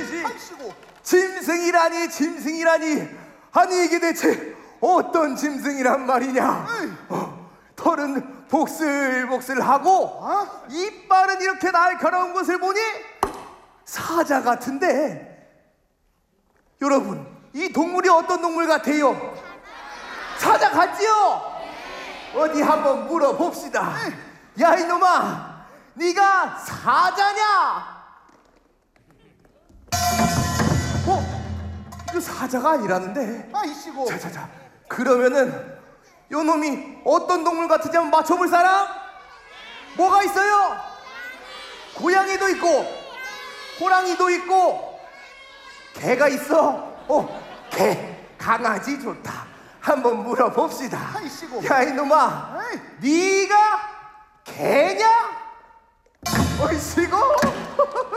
아이씨고. 짐승이라니 짐승이라니. 아니 이게 대체 어떤 짐승이란 말이냐. 털은 복슬복슬하고 이빨은 이렇게 날카로운 것을 보니 사자 같은데, 여러분 이 동물이 어떤 동물 같아요? 사자 같지요? 어디 한번 물어봅시다. 야 이놈아, 네가 사자냐? 이거 사자가 아니라는데. 아이씨고. 자자자, 그러면은 요 놈이 어떤 동물 같은지 한번 맞춰볼 사람? 뭐가 있어요? 고양이도 있고 호랑이도 있고 개가 있어. 개, 강아지 좋다. 한번 물어봅시다. 아이씨고. 야 이놈아, 네가 개냐? 어이씨고.